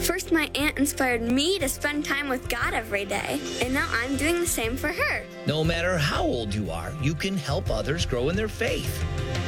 First, my aunt inspired me to spend time with God every day, and now I'm doing the same for her. No matter how old you are, you can help others grow in their faith.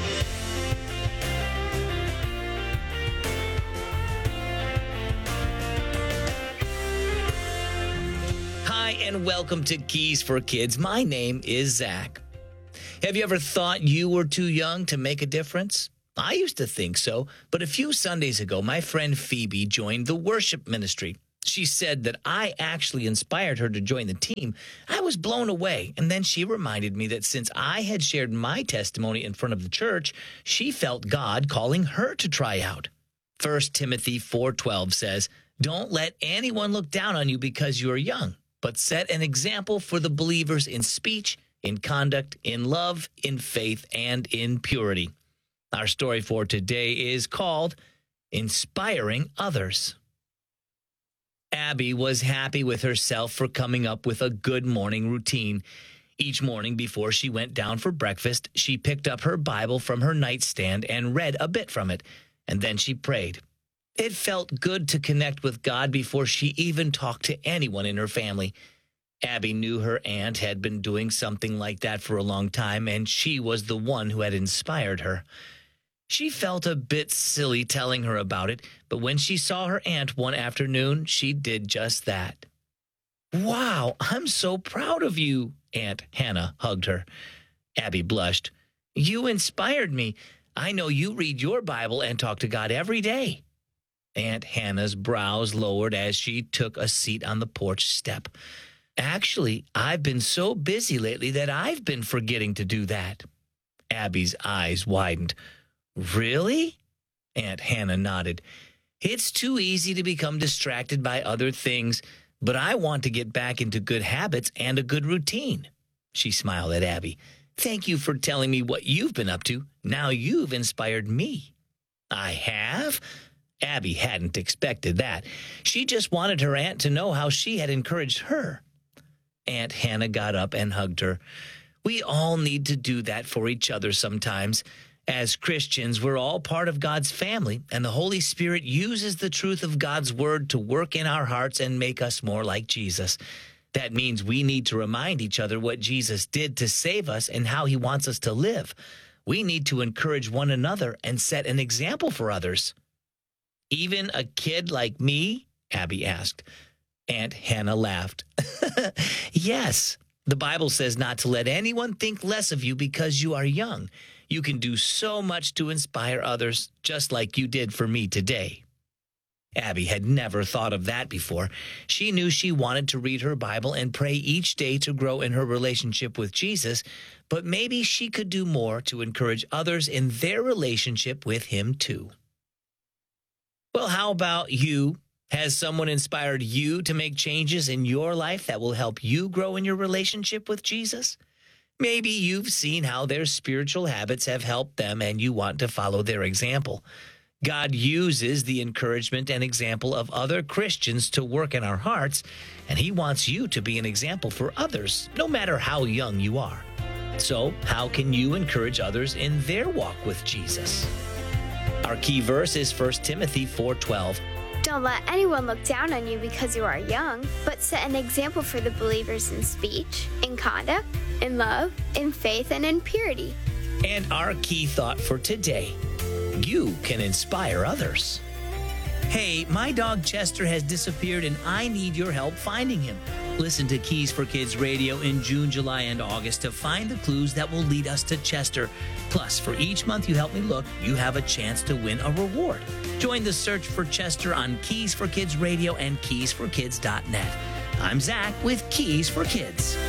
Hi, and welcome to Keys for Kids. My name is Zach. Have you ever thought you were too young to make a difference? I used to think so, but a few Sundays ago, my friend Phoebe joined the worship ministry. She said that I actually inspired her to join the team. I was blown away, and then she reminded me that since I had shared my testimony in front of the church, she felt God calling her to try out. 1 Timothy 4:12 says, "Don't let anyone look down on you because you are young, but set an example for the believers in speech, in conduct, in love, in faith, and in purity." Our story for today is called Inspiring Others. Abby was happy with herself for coming up with a good morning routine. Each morning before she went down for breakfast, she picked up her Bible from her nightstand and read a bit from it, and then she prayed. It felt good to connect with God before she even talked to anyone in her family. Abby knew her aunt had been doing something like that for a long time, and she was the one who had inspired her. She felt a bit silly telling her about it, but when she saw her aunt one afternoon, she did just that. "Wow, I'm so proud of you," Aunt Hannah hugged her. Abby blushed. "You inspired me. I know you read your Bible and talk to God every day." Aunt Hannah's brows lowered as she took a seat on the porch step. "Actually, I've been so busy lately that I've been forgetting to do that." Abby's eyes widened. "Really?" Aunt Hannah nodded. "It's too easy to become distracted by other things, but I want to get back into good habits and a good routine." She smiled at Abby. "Thank you for telling me what you've been up to. Now you've inspired me." "I have?" Abby hadn't expected that. She just wanted her aunt to know how she had encouraged her. Aunt Hannah got up and hugged her. "We all need to do that for each other sometimes. As Christians, we're all part of God's family, and the Holy Spirit uses the truth of God's word to work in our hearts and make us more like Jesus. That means we need to remind each other what Jesus did to save us and how he wants us to live. We need to encourage one another and set an example for others." "Even a kid like me?" Abby asked. Aunt Hannah laughed. "Yes, the Bible says not to let anyone think less of you because you are young. You can do so much to inspire others, just like you did for me today." Abby had never thought of that before. She knew she wanted to read her Bible and pray each day to grow in her relationship with Jesus, but maybe she could do more to encourage others in their relationship with him too. Well, how about you? Has someone inspired you to make changes in your life that will help you grow in your relationship with Jesus? Maybe you've seen how their spiritual habits have helped them and you want to follow their example. God uses the encouragement and example of other Christians to work in our hearts, and he wants you to be an example for others, no matter how young you are. So, how can you encourage others in their walk with Jesus? Our key verse is 1 Timothy 4:12. Don't let anyone look down on you because you are young, but set an example for the believers in speech, in conduct, in love, in faith, and in purity. And our key thought for today: you can inspire others. Hey, my dog Chester has disappeared and I need your help finding him. Listen to Keys for Kids Radio in June, July, and August to find the clues that will lead us to Chester. Plus, for each month you help me look, you have a chance to win a reward. Join the search for Chester on Keys for Kids Radio and keysforkids.net. I'm Zach with Keys for Kids.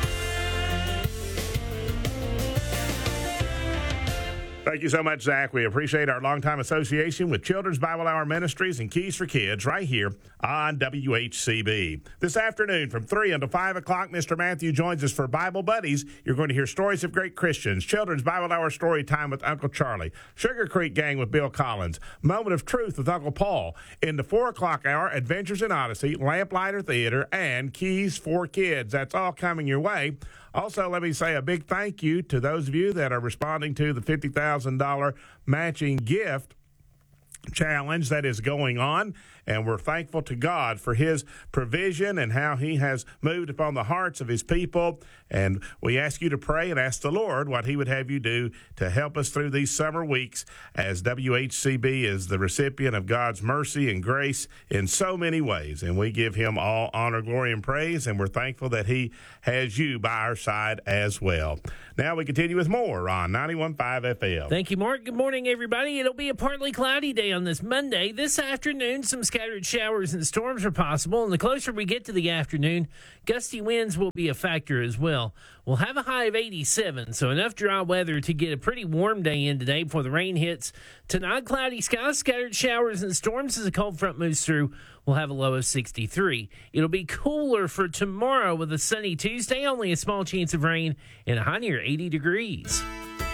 Thank you so much, Zach. We appreciate our longtime association with Children's Bible Hour Ministries and Keys for Kids right here on WHCB. This afternoon from 3 until 5 o'clock, Mr. Matthew joins us for Bible Buddies. You're going to hear stories of great Christians, Children's Bible Hour Story Time with Uncle Charlie, Sugar Creek Gang with Bill Collins, Moment of Truth with Uncle Paul. In the 4 o'clock hour, Adventures in Odyssey, Lamplighter Theater, and Keys for Kids. That's all coming your way. Also, let me say a big thank you to those of you that are responding to the $50,000 matching gift challenge that is going on, and we're thankful to God for his provision and how he has moved upon the hearts of his people. And we ask you to pray and ask the Lord what he would have you do to help us through these summer weeks, as WHCB is the recipient of God's mercy and grace in so many ways. And we give him all honor, glory, and praise, and we're thankful that he has you by our side as well. Now we continue with more on 91.5 FM. Thank you, Mark. Good morning, everybody. It'll be a partly cloudy day on this Monday. This afternoon, some scattered showers and storms are possible, and the closer we get to the afternoon, gusty winds will be a factor as well. We'll have a high of 87, so enough dry weather to get a pretty warm day in today before the rain hits. Tonight, cloudy skies, scattered showers and storms as a cold front moves through. We'll have a low of 63. It'll be cooler for tomorrow with a sunny Tuesday, only a small chance of rain, and a high near 80 degrees.